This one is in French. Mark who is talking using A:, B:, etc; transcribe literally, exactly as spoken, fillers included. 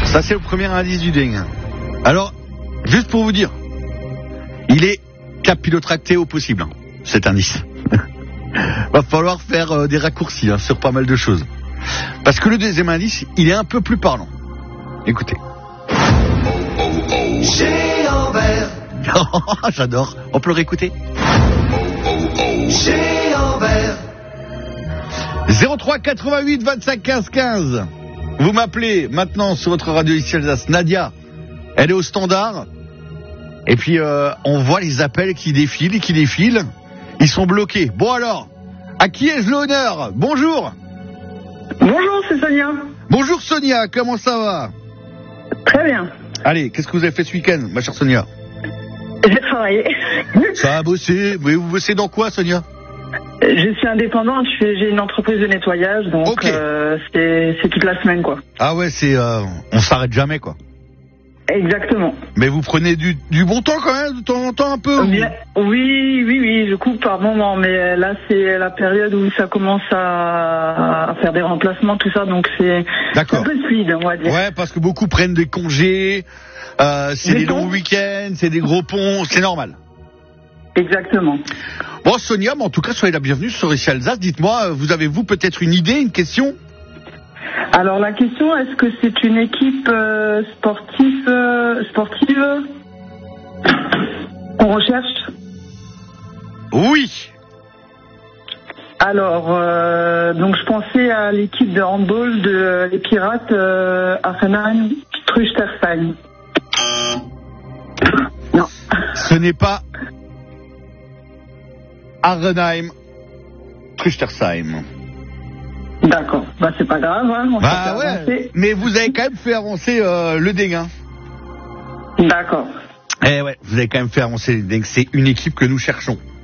A: Ça, c'est le premier indice du dingue. Alors, juste pour vous dire, il est capillotracté au possible, hein, cet indice. Va falloir faire euh, des raccourcis hein, sur pas mal de choses. Parce que le deuxième indice, il est un peu plus parlant. Écoutez.
B: Géant vert.
A: J'adore. On peut le réécouter.
B: Géant vert.
A: zéro trois quatre-vingt-huit vingt-cinq quinze quinze. Vous m'appelez maintenant sur votre radio ici Alsace. Nadia, elle est au standard. Et puis euh, on voit les appels qui défilent et qui défilent. Ils sont bloqués. Bon alors, à qui ai-je l'honneur? Bonjour.
C: Bonjour, c'est Sonia.
A: Bonjour Sonia, comment ça va?
C: Très bien.
A: Allez, qu'est-ce que vous avez fait ce week-end, ma chère Sonia?
C: J'ai travaillé.
A: Ça a bossé. Vous vous bossez dans quoi, Sonia?
C: Je suis indépendante, je fais, j'ai une entreprise de nettoyage, donc
A: okay.
C: euh, c'est, c'est toute la semaine, quoi.
A: Ah ouais, c'est, euh, on s'arrête jamais, quoi.
C: Exactement.
A: Mais vous prenez du, du bon temps quand même, de temps en temps un peu?
C: Bien, oui, oui, oui, je coupe par moment, mais là c'est la période où ça commence à, à faire des remplacements, tout ça, donc c'est, c'est un peu fluide, on va dire.
A: Ouais, parce que beaucoup prennent des congés, euh, c'est des, des longs week-ends, c'est des gros ponts, c'est normal.
C: Exactement.
A: Bon, Sonia, mais en tout cas, soyez la bienvenue sur Ici Alsace. Dites-moi, vous avez-vous peut-être une idée, une question?
C: Alors la question, est-ce que c'est une équipe euh, sportive, euh, sportive qu'on recherche?
A: Oui.
C: Alors, euh, donc je pensais à l'équipe de handball de euh, les Pirates euh, Arnhem Trustersheim. Non.
A: Ce n'est pas Arnhem Trustersheim.
C: D'accord, bah c'est pas grave, hein, on
A: bah ouais, avancer. Mais vous avez quand même fait avancer euh, le dégain.
C: D'accord.
A: Eh ouais, vous avez quand même fait avancer le dégain, c'est une équipe que nous cherchons.